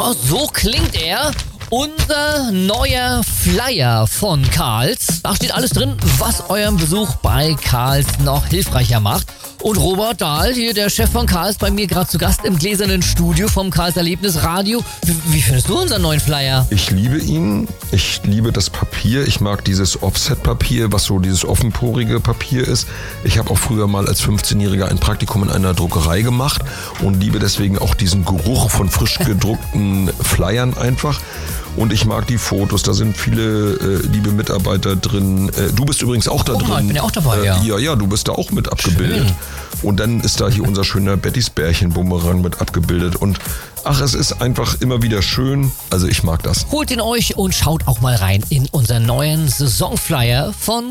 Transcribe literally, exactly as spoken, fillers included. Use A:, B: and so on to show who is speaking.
A: Ja, so klingt er. Unser neuer Flyer von Karls. Da steht alles drin, was euren Besuch bei Karls noch hilfreicher macht. Und Robert Dahl, hier der Chef von Karls, bei mir gerade zu Gast im gläsernen Studio vom Karls Erlebnisradio. Wie, wie findest du unseren neuen Flyer?
B: Ich liebe ihn. Ich liebe das Papier. Ich mag dieses Offset-Papier, was so dieses offenporige Papier ist. Ich habe auch früher mal als fünfzehnjähriger ein Praktikum in einer Druckerei gemacht und liebe deswegen auch diesen Geruch von frisch gedruckten Flyern einfach. Und ich mag die Fotos, da sind viele äh, liebe Mitarbeiter drin. Äh, du bist übrigens auch da
A: oh,
B: drin.
A: Ich bin ja auch dabei,
B: äh,
A: ja.
B: Ja, ja, du bist da auch mit abgebildet.
A: Schön.
B: Und dann ist da hier unser schöner Bettys Bärchen-Bumerang mit abgebildet. Und ach, es ist einfach immer wieder schön. Also ich mag das.
A: Holt ihn euch und schaut auch mal rein in unseren neuen Saisonflyer von